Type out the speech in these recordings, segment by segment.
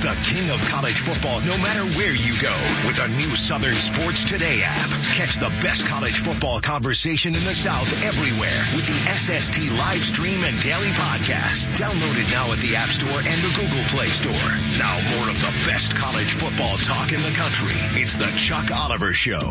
the king of college football no matter where you go with the new Southern Sports Today app. Catch the best college football conversation in the South everywhere with the SST live stream and daily podcast. Download it now at the App Store and the Google Play Store. Now more of the best college football talk in the country. It's the Chuck Oliver Show.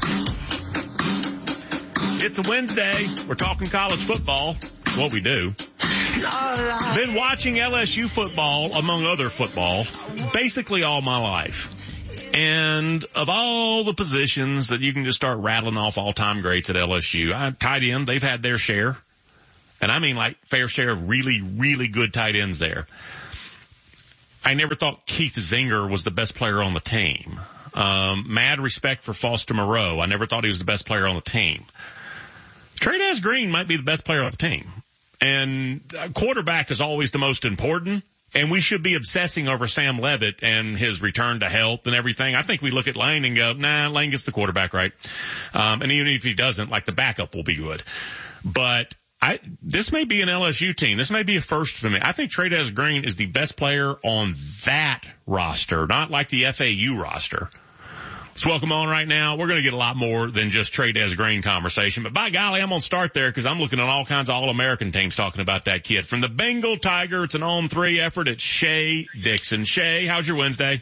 It's a Wednesday. We're talking college football. It's what we do. Been watching LSU football, among other football, basically all my life. And of all the positions that you can just start rattling off all-time greats at LSU, tight end, they've had their share. And I mean like fair share of really, really good tight ends there. I never thought Keith Zinger was the best player on the team. Mad respect for Foster Moreau. I never thought he was the best player on the team. Trey'Dez Green might be the best player on the team. And quarterback is always the most important. And we should be obsessing over Sam Leavitt and his return to health and everything. I think we look at Lane and go, nah, Lane gets the quarterback right. And even if he doesn't, like the backup will be good. But this may be an LSU team. This may be a first for me. I think Trey'Dez Green is the best player on that roster, not like the FAU roster. Let's welcome on right now. We're going to get a lot more than just Trey'Dez Green conversation. But by golly, I'm going to start there because I'm looking at all kinds of All-American teams talking about that kid. From the Bengal Tiger, it's an on-3 effort. It's Shea Dixon. Shea, how's your Wednesday?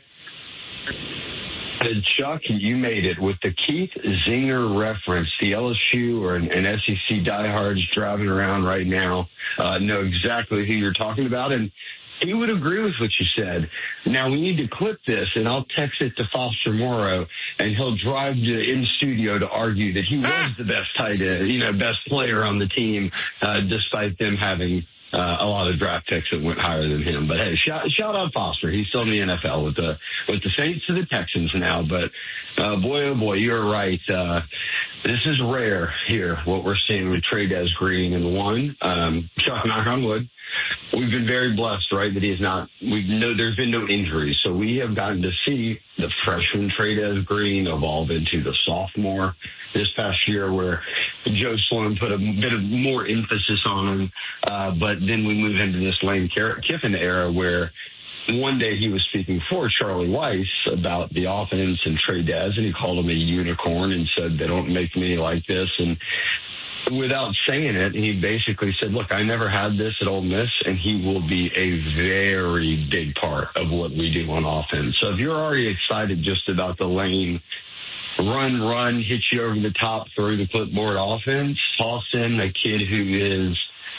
Chuck, you made it with the Keith Zinger reference. The LSU or an SEC diehards driving around right now know exactly who you're talking about. And he would agree with what you said. Now, we need to clip this, and I'll text it to Foster Moreau, and he'll drive in studio to argue that he was the best tight end, best player on the team, despite them having a lot of draft picks that went higher than him. But hey, shout out Foster. He's still in the NFL with the Saints and the Texans now. But boy, oh boy, you're right. This is rare here, what we're seeing with Trey'Dez Green. And one, Chuck, knock on wood, we've been very blessed, right, that there's been no injuries. So we have gotten to see the freshman Trey'Dez Green evolve into the sophomore this past year, where Joe Sloan put a bit of more emphasis on him. But then we move into this Lane Kiffin era where one day he was speaking for Charlie Weiss about the offense and Trey'Dez, and he called him a unicorn and said, they don't make me like this. And without saying it, he basically said, look, I never had this at Ole Miss, and he will be a very big part of what we do on offense. So if you're already excited just about the Lane run, hit you over the top, throw the clipboard offense, toss in a kid who is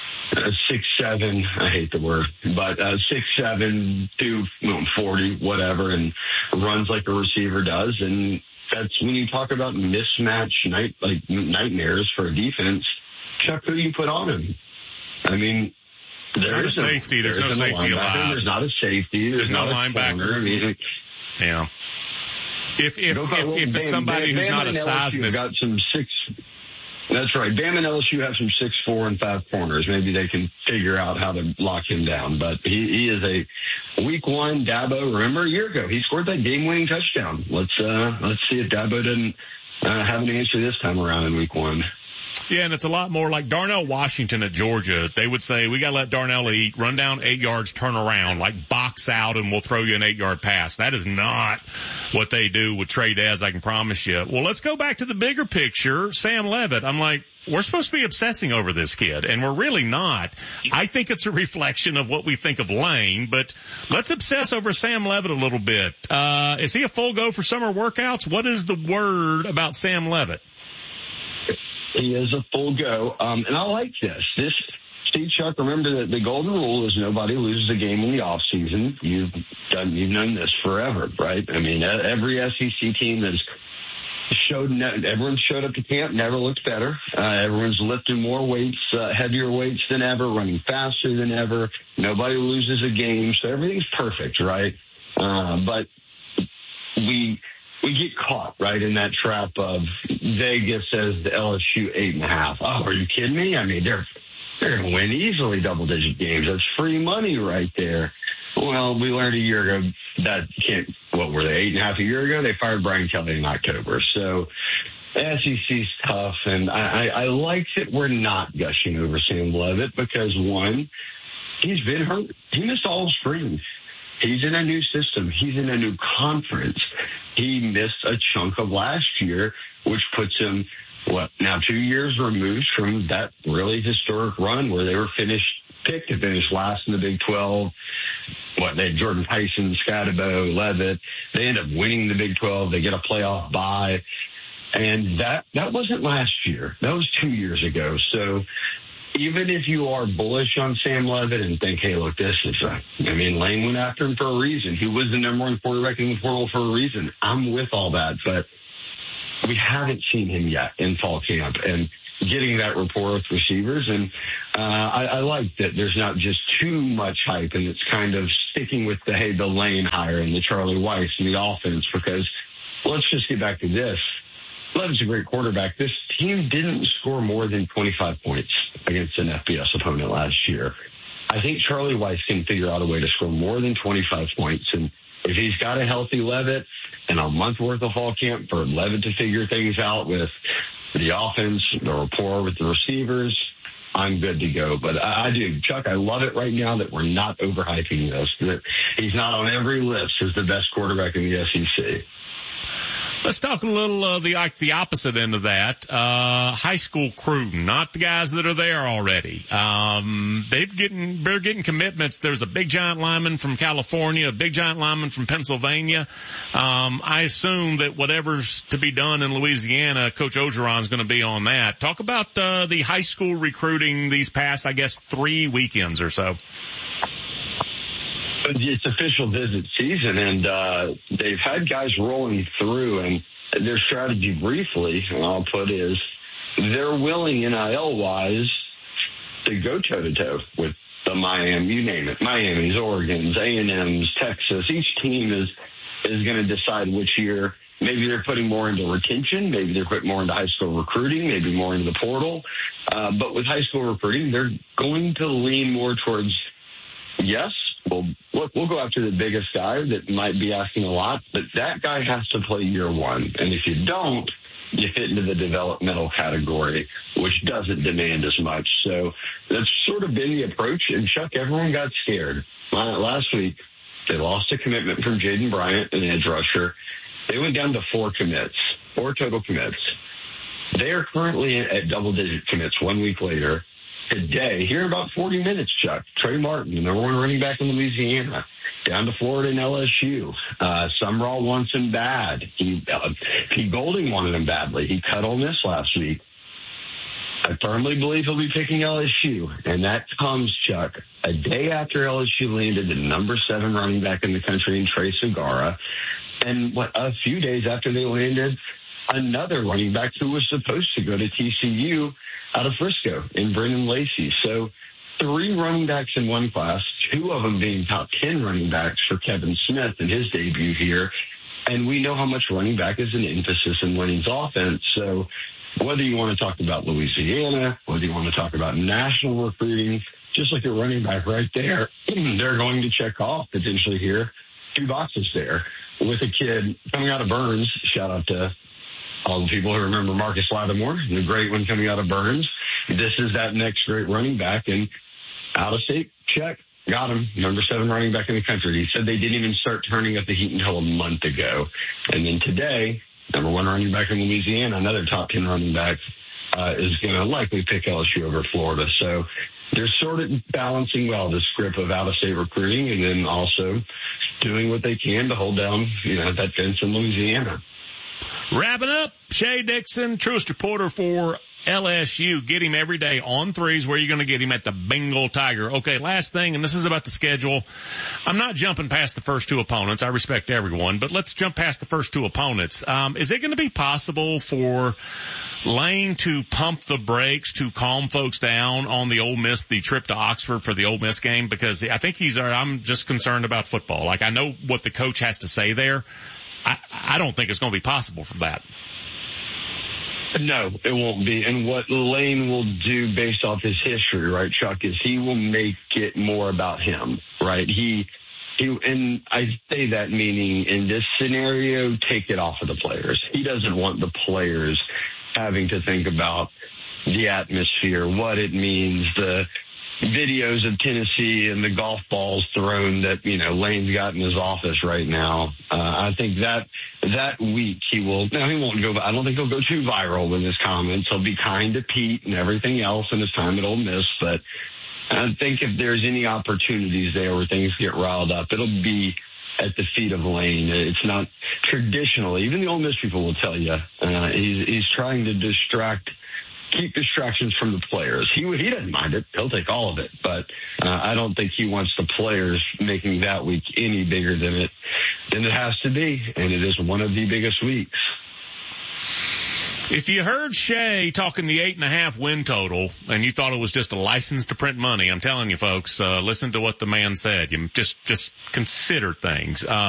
6'7", I hate the word, but 6'7", 240, whatever, and runs like a receiver does. And that's when you talk about mismatch nightmares for a defense. Chuck, who you put on him? I mean, there's no safety. There's no safety allowed. There's not a safety. There's no linebacker. I mean, yeah. If it's somebody who's not a size, got some six. That's right. Bama and LSU have some 6'4" and 5 corners. Maybe they can figure out how to lock him down. But he is a week one Dabo. Remember a year ago, he scored that game-winning touchdown. Let's see if Dabo doesn't have an answer this time around in week one. Yeah, and it's a lot more like Darnell Washington at Georgia. They would say, we got to let Darnell eat, run down 8 yards, turn around, like box out, and we'll throw you an 8-yard pass. That is not what they do with Trey'Dez, I can promise you. Well, let's go back to the bigger picture. Sam Leavitt, I'm like, we're supposed to be obsessing over this kid, and we're really not. I think it's a reflection of what we think of Lane, but let's obsess over Sam Leavitt a little bit. Is he a full go for summer workouts? What is the word about Sam Leavitt? He is a full go. And I like this. See, Chuck, remember that the golden rule is nobody loses a game in the off season. You've known this forever, right? I mean, every SEC team that's everyone showed up to camp, never looked better. Everyone's lifting more weights, heavier weights than ever, running faster than ever. Nobody loses a game. So everything's perfect, right? But we get caught, right, in that trap of Vegas says the LSU 8.5. Oh, are you kidding me? I mean, they're going to win easily double-digit games. That's free money right there. Well, we learned a year ago that what were they, 8.5 a year ago? They fired Brian Kelly in October. So SEC's tough, and I like that we're not gushing over Sam Leavitt because, one, he's been hurt. He missed all spring. He's in a new system. He's in a new conference. He missed a chunk of last year, which puts him, now 2 years removed from that really historic run where they were picked to finish last in the Big 12. They had Jordan Tyson, Scadabo, Levitt. They end up winning the Big 12. They get a playoff bye. And that wasn't last year. That was 2 years ago. So even if you are bullish on Sam Levitt and think, hey, look, this is, Lane went after him for a reason. He was the number one quarterback in the portal for a reason. I'm with all that, but we haven't seen him yet in fall camp and getting that rapport with receivers. And I like that there's not just too much hype and it's kind of sticking with the Lane hire and the Charlie Weiss and the offense, because let's just get back to this. Levitt's a great quarterback. This team didn't score more than 25 points against an FBS opponent last year. I think Charlie Weiss can figure out a way to score more than 25 points. And if he's got a healthy Levitt and a month worth of fall camp for Levitt to figure things out with the offense, the rapport with the receivers, I'm good to go. But I do, Chuck, I love it right now that we're not overhyping this, that he's not on every list as the best quarterback in the SEC. Let's talk a little the opposite end of that. High school recruiting, not the guys that are there already. They're getting commitments. There's a big giant lineman from California, a big giant lineman from Pennsylvania. I assume that whatever's to be done in Louisiana, Coach Ogeron's going to be on that. Talk about the high school recruiting these past, 3 weekends or so. It's official visit season, and they've had guys rolling through, and their strategy briefly, I'll put, is they're willing NIL-wise to go toe-to-toe with the Miami, you name it, Miami's, Oregon's, A&M's, Texas. Each team is going to decide which year. Maybe they're putting more into retention. Maybe they're putting more into high school recruiting, maybe more into the portal. But with high school recruiting, they're going to lean more towards, yes, we'll go after the biggest guy that might be asking a lot, but that guy has to play year one. And if you don't, you fit into the developmental category, which doesn't demand as much. So that's sort of been the approach. And Chuck, everyone got scared. Last week, they lost a commitment from Jaden Bryant, an edge rusher. They went down to 4 total commits. They are currently at double-digit commits 1 week later. Today, here in about 40 minutes, Chuck, Trey Martin, the number one running back in Louisiana, down to Florida and LSU. Sumrall wants him bad. Pete Golding wanted him badly. He cut Ole Miss last week. I firmly believe he'll be picking LSU, and that comes, Chuck, a day after LSU landed the number 7 running back in the country in Trey Segura, and a few days after they landed another running back who was supposed to go to TCU out of Frisco in Brendan Lacey. So 3 running backs in one class, 2 of them being top 10 running backs for Kevin Smith in his debut here. And we know how much running back is an emphasis in Lenning's offense. So whether you want to talk about Louisiana, whether you want to talk about national recruiting, just like a running back right there, they're going to check off potentially here 2 boxes there with a kid coming out of Burns. Shout out to all the people who remember Marcus Lattimore, the great one coming out of Burns. This is that next great running back. And out of state, check, got him, number 7 running back in the country. He said they didn't even start turning up the heat until a month ago. And then today, number 1 running back in Louisiana, another top 10 running back, is going to likely pick LSU over Florida. So they're sort of balancing well the script of out-of-state recruiting and then also doing what they can to hold down, that fence in Louisiana. Wrapping up, Shea Dixon, truest reporter for LSU. Get him every day on threes. Where are you going to get him? At the Bengal Tiger. Okay, last thing, and this is about the schedule. I'm not jumping past the first 2 opponents. I respect everyone, but let's jump past the first 2 opponents. Is it going to be possible for Lane to pump the brakes to calm folks down on the Ole Miss, the trip to Oxford for the Ole Miss game? Because I think I'm just concerned about football. I know what the coach has to say there. I don't think it's going to be possible for that. No, it won't be. And what Lane will do based off his history, right, Chuck, is he will make it more about him, right? He, and I say that meaning in this scenario, take it off of the players. He doesn't want the players having to think about the atmosphere, what it means, the videos of Tennessee and the golf balls thrown that, Lane's got in his office right now. I think that week he won't go, I don't think he'll go too viral with his comments. He'll be kind to Pete and everything else in his time at Ole Miss, but I think if there's any opportunities there where things get riled up, it'll be at the feet of Lane. It's not traditionally, even the Ole Miss people will tell you, he's trying to keep distractions from the players. He doesn't mind it. He'll take all of it. But I don't think he wants the players making that week any bigger than it has to be. And it is one of the biggest weeks. If you heard Shea talking the 8.5 win total and you thought it was just a license to print money, I'm telling you folks, listen to what the man said. You just consider things.